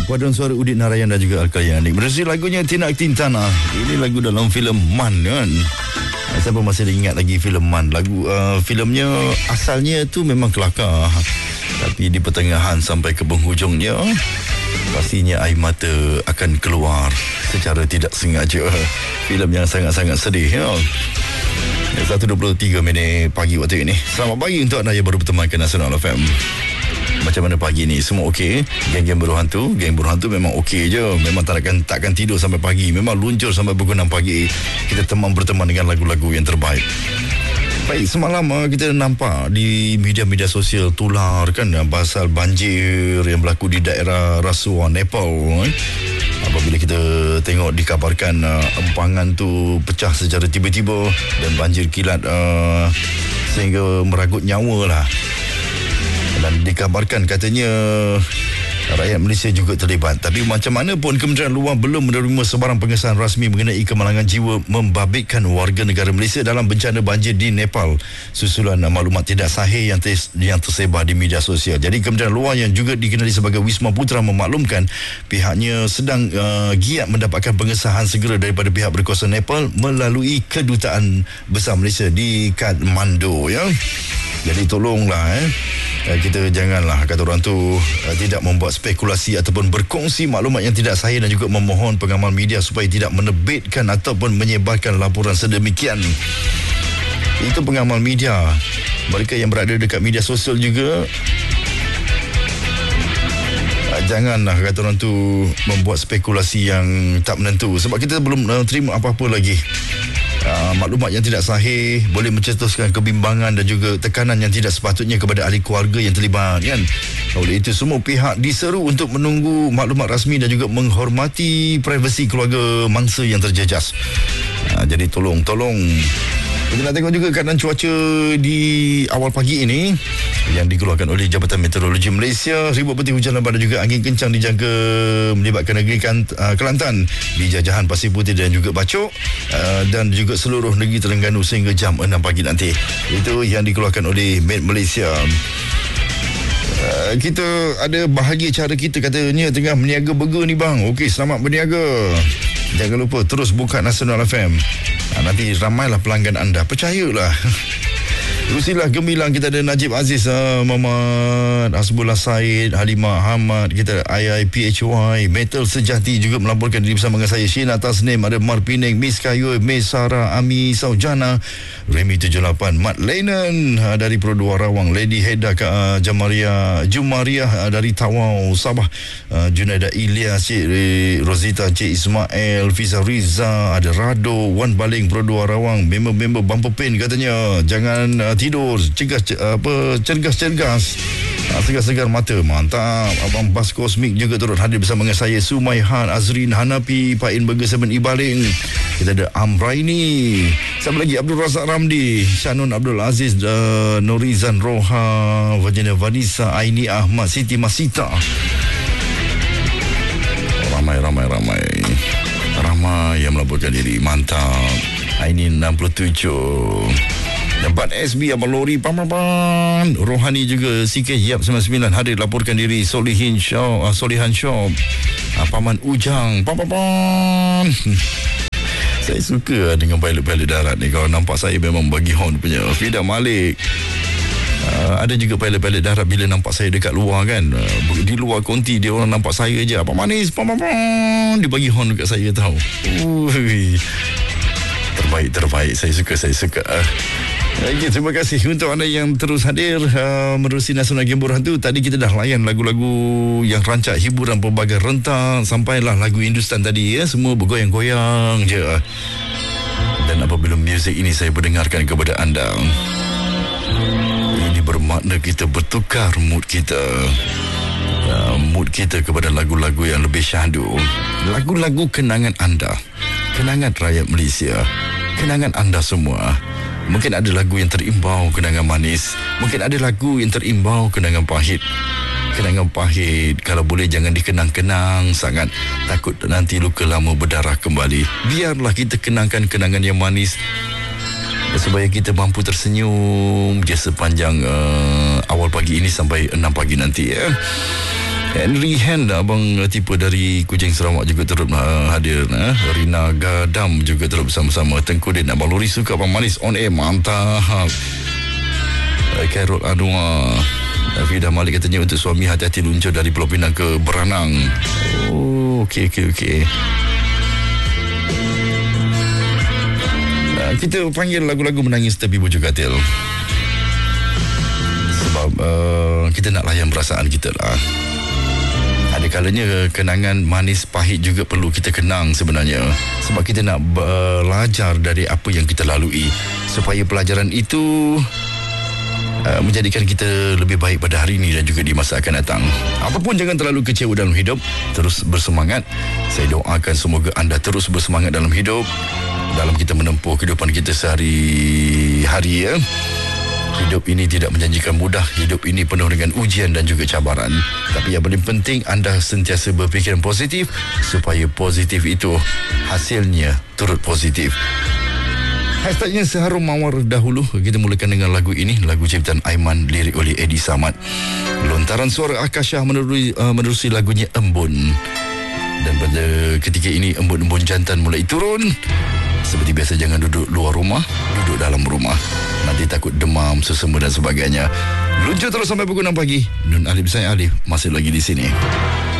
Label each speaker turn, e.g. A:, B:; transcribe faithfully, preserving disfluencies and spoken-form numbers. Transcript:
A: paduan suara Udin Narayan dan juga Al-Qayyani. Berisi lagunya Tina Tintana. Ini lagu dalam filem Man kan. Siapa masih ingat lagi filem Man? Lagu uh, filmnya asalnya tu memang kelakar, tapi di pertengahan sampai ke penghujungnya pastinya air mata akan keluar secara tidak sengaja. Filem yang sangat-sangat sedih ya. satu dua puluh tiga minit pagi waktu ini. Selamat pagi untuk anda yang baru bertemankan Nasional F M. Macam mana pagi ni? Semua okey? Geng-geng berhantu, geng berhantu memang okey je. Memang tak akan takkan tidur sampai pagi. Memang luncur sampai pukul enam pagi. Kita teman berteman dengan lagu-lagu yang terbaik. Baik, semalam kita nampak di media-media sosial tular kan pasal banjir yang berlaku di daerah Rasuah, Nepal. Apabila kita tengok dikabarkan uh, empangan tu pecah secara tiba-tiba dan banjir kilat uh, sehingga meragut nyawa lah. Dan dikabarkan katanya rakyat Malaysia juga terlibat. Tapi macam mana pun Kementerian Luar belum menerima sebarang pengesahan rasmi mengenai kemalangan jiwa membabitkan warga negara Malaysia dalam bencana banjir di Nepal susulan maklumat tidak sahih yang, ter- yang tersebar di media sosial. Jadi Kementerian Luar yang juga dikenali sebagai Wisma Putra memaklumkan pihaknya sedang uh, giat mendapatkan pengesahan segera daripada pihak berkuasa Nepal melalui Kedutaan Besar Malaysia di Kathmandu ya. Jadi tolonglah eh kita janganlah kata orang tu uh, tidak membuat spekulasi ataupun berkongsi maklumat yang tidak sahih dan juga memohon pengamal media supaya tidak menerbitkan ataupun menyebarkan laporan sedemikian. Itu pengamal media. Mereka yang berada dekat media sosial juga uh, janganlah kata orang tu membuat spekulasi yang tak menentu sebab kita belum uh, terima apa-apa lagi. Uh, maklumat yang tidak sahih boleh mencetuskan kebimbangan dan juga tekanan yang tidak sepatutnya kepada ahli keluarga yang terlibat kan. Oleh itu semua pihak diseru untuk menunggu maklumat rasmi dan juga menghormati privasi keluarga mangsa yang terjejas. Uh, jadi tolong tolong kita nak tengok juga keadaan cuaca di awal pagi ini yang dikeluarkan oleh Jabatan Meteorologi Malaysia. Ribut peti hujan lebat dan juga angin kencang dijangka melibatkan negeri Kelantan di Jajahan, Pasir Putih dan juga Bacok uh, dan juga seluruh negeri Terengganu sehingga jam enam pagi nanti. Itu yang dikeluarkan oleh Met Malaysia. Uh, kita ada bahagia cara kita katanya tengah berniaga burger ni bang. Okey, selamat berniaga. Jangan lupa terus buka Nasional F M. Ha, nanti ramailah pelanggan anda. Percayalah. Rusilah gemilang. Kita ada Najib Aziz, uh, Muhammad Hasbullah Said, Halimah Ahmad, kita I I P H Y, Metal Sejati juga melaporkan diri bersama dengan saya. Sheena Tasnim, ada Mar Penang, Miss Kayu, Miss Sarah, Ami Saujana, Remy tujuh lapan, Mat Lennon uh, dari Produa Rawang, Lady Heda uh, Jamaria Jumaria uh, dari Tawau Sabah, uh, Junaida Ilyas, Cik Rosita, Cik Ismail, Fiza Riza, ada Rado, Wan Baling Produa Rawang, member-member Bumper Pain katanya jangan uh, tidur, cergas apa cergas-cergas, segar-segar mata. Mantap. Abang Bas Kosmik juga turut hadir bersama dengan saya, Sumaihan, Azrin Hanafi, Pain Burger Seven Ibaling. Kita ada Amraini, siapa lagi, Abdul Razak Ramdi, Shanun Abdul Aziz, uh, Norizan Roha, Vajana Vanisa, Aini Ahmad, Siti Masita. Ramai ramai ramai ramai yang melaporkan diri. Mantap. Aini enam puluh tujuh. Dapat S B Abang Lori Pamapan, Rohani juga C K Yap sembilan puluh sembilan hadir laporkan diri. Solihin Shop, uh, Solihan Shop, uh, Paman Ujang Pamapan. Saya suka dengan pilot-pilot darat ni. Kalau nampak saya memang bagi horn punya. Fida Malik, uh, ada juga pilot-pilot darat bila nampak saya dekat luar kan, uh, di luar konti dia orang nampak saya je, apa manis Pamapan, dia bagi horn dekat saya tahu. Ui. Terbaik, terbaik. Saya suka, saya suka. Okay, terima kasih untuk anda yang terus hadir uh, menerusi Nasional Game Berhantu. Tadi kita dah layan lagu-lagu yang rancak hiburan pelbagai rentak, sampailah lagu Hindustan tadi ya, semua bergoyang-goyang je. Dan apabila muzik ini saya berdengarkan kepada anda, ini bermakna kita bertukar mood kita. Uh, mood kita kepada lagu-lagu yang lebih syahdu. Lagu-lagu kenangan anda, kenangan rakyat Malaysia, kenangan anda semua. Mungkin ada lagu yang terimbau kenangan manis, mungkin ada lagu yang terimbau kenangan pahit. Kenangan pahit kalau boleh jangan dikenang-kenang sangat, takut nanti luka lama berdarah kembali. Biarlah kita kenangkan kenangan yang manis supaya kita mampu tersenyum je sepanjang uh, awal pagi ini sampai enam pagi nanti ya. Henry Hand, abang tipe dari Kuching Sarawak juga turut uh, hadir. uh. Rina Gadam juga turut bersama-sama. Tengku Din, abang Lori suka abang manis on air, mantap. uh, Khairul Anwar, Fidah Malik katanya untuk suami hati-hati luncur dari Pulau Pinang ke Beranang. Oh, okey okey okey. uh, Kita panggil lagu-lagu menangis tepi bujur katil sebab uh, kita nak layan perasaan kita lah. Ada kalanya kenangan manis pahit juga perlu kita kenang sebenarnya. Sebab kita nak belajar dari apa yang kita lalui, supaya pelajaran itu uh, menjadikan kita lebih baik pada hari ini dan juga di masa akan datang. Apapun jangan terlalu kecewa dalam hidup, terus bersemangat. Saya doakan semoga anda terus bersemangat dalam hidup, dalam kita menempuh kehidupan kita sehari-hari, ya. Hidup ini tidak menjanjikan mudah. Hidup ini penuh dengan ujian dan juga cabaran. Tapi yang paling penting, anda sentiasa berfikiran positif, supaya positif itu hasilnya turut positif. Hashtagnya seharum mawar dahulu. Kita mulakan dengan lagu ini, lagu ciptaan Aiman, lirik oleh Eddie Samad. Lontaran suara Akashah menerusi, uh, menerusi lagunya Embun. Dan pada ketika ini embun-embun jantan mulai turun. Seperti biasa, jangan duduk luar rumah, duduk dalam rumah. Nanti takut demam, sesama dan sebagainya. Luncur terus sampai pukul enam pagi. Nun Alif, saya Alif, masih lagi di sini.